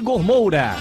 Igor Moura.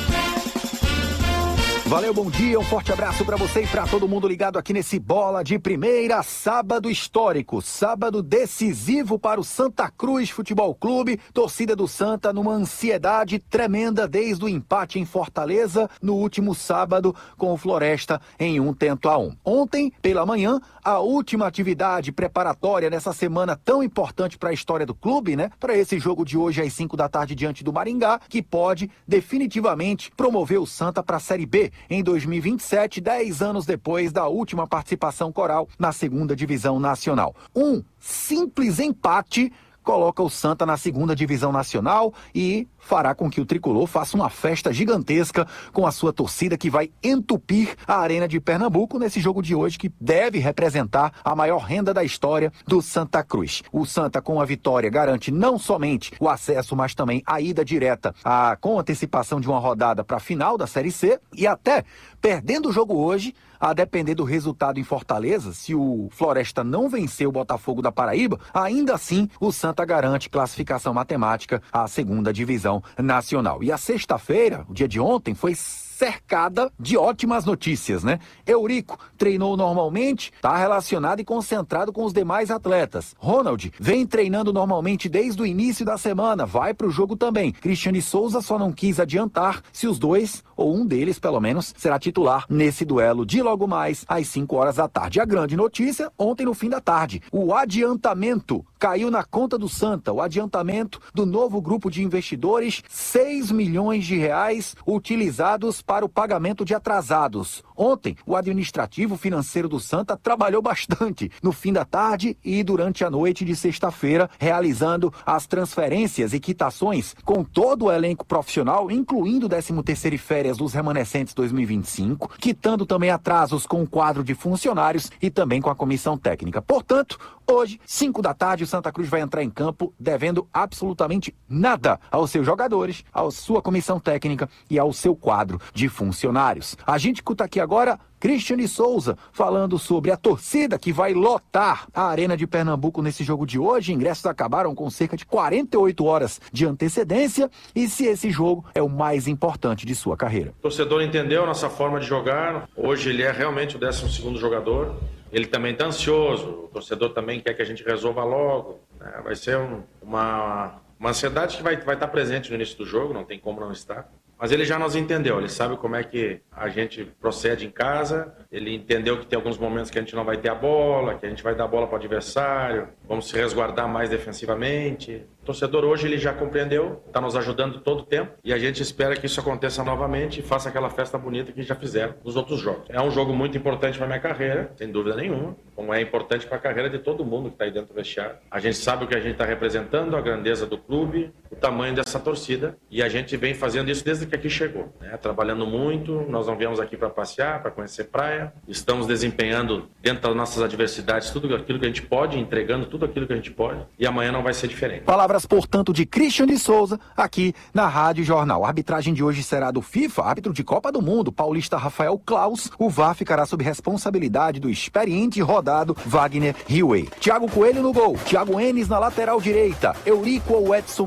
Valeu, bom dia, um forte abraço para você e para todo mundo ligado aqui nesse Bola de Primeira, sábado histórico, sábado decisivo para o Santa Cruz Futebol Clube, torcida do Santa numa ansiedade tremenda desde o empate em Fortaleza no último sábado com o Floresta em 1-1. Ontem, pela manhã, a última atividade preparatória nessa semana tão importante para a história do clube, né? Para esse jogo de hoje às 5 da tarde diante do Maringá, que pode definitivamente promover o Santa para a Série B em 2027, 10 anos depois da última participação coral na segunda divisão nacional. Um simples empate coloca o Santa na segunda divisão nacional e fará com que o tricolor faça uma festa gigantesca com a sua torcida que vai entupir a Arena de Pernambuco nesse jogo de hoje que deve representar a maior renda da história do Santa Cruz. O Santa, com a vitória, garante não somente o acesso, mas também a ida direta com antecipação de uma rodada para a final da Série C e até perdendo o jogo hoje, a depender do resultado em Fortaleza, se o Floresta não vencer o Botafogo da Paraíba, ainda assim o Santa garante classificação matemática à segunda divisão nacional. E a sexta-feira, o dia de ontem, foi cercada de ótimas notícias, né? Eurico treinou normalmente, está relacionado e concentrado com os demais atletas. Ronald vem treinando normalmente desde o início da semana, vai para o jogo também. Cristiane Souza só não quis adiantar se os dois, ou um deles pelo menos, será titular nesse duelo de logo mais às 5 horas da tarde. A grande notícia, ontem no fim da tarde, o adiantamento caiu na conta do Santa, o adiantamento do novo grupo de investidores, 6 milhões de reais utilizados para o pagamento de atrasados. Ontem, o administrativo financeiro do Santa trabalhou bastante no fim da tarde e durante a noite de sexta-feira, realizando as transferências e quitações com todo o elenco profissional, incluindo o 13º e férias dos remanescentes 2025, quitando também atrasos com o quadro de funcionários e também com a comissão técnica. Portanto, hoje, 5 da tarde, o Santa Cruz vai entrar em campo devendo absolutamente nada aos seus jogadores, à sua comissão técnica e ao seu quadro de funcionários. A gente escuta aqui agora Cristiane Souza falando sobre a torcida que vai lotar a Arena de Pernambuco nesse jogo de hoje. Ingressos acabaram com cerca de 48 horas de antecedência e se esse jogo é o mais importante de sua carreira. O torcedor entendeu a nossa forma de jogar. Hoje ele é realmente o 12º jogador. Ele também está ansioso, o torcedor também quer que a gente resolva logo. Né? Vai ser uma ansiedade que vai estar presente no início do jogo, não tem como não estar. Mas ele já nos entendeu, ele sabe como é que a gente procede em casa, ele entendeu que tem alguns momentos que a gente não vai ter a bola, que a gente vai dar a bola para o adversário, vamos se resguardar mais defensivamente. O torcedor hoje ele já compreendeu, está nos ajudando todo o tempo e a gente espera que isso aconteça novamente e faça aquela festa bonita que já fizeram nos outros jogos. É um jogo muito importante para a minha carreira, sem dúvida nenhuma, como é importante para a carreira de todo mundo que está aí dentro do vestiário. A gente sabe o que a gente está representando, a grandeza do clube, o tamanho dessa torcida e a gente vem fazendo isso desde que aqui chegou, né? Trabalhando muito, nós não viemos aqui para passear, para conhecer praia, estamos desempenhando dentro das nossas adversidades tudo aquilo que a gente pode, entregando tudo aquilo que a gente pode e amanhã não vai ser diferente. Palavras, portanto, de Cristiane Souza aqui na Rádio Jornal. A arbitragem de hoje será do FIFA, árbitro de Copa do Mundo, paulista Rafael Klaus. O VAR ficará sob responsabilidade do experiente e rodado Wagner Riway. Thiago Coelho no gol, Thiago Enes na lateral direita, Eurico ou Edson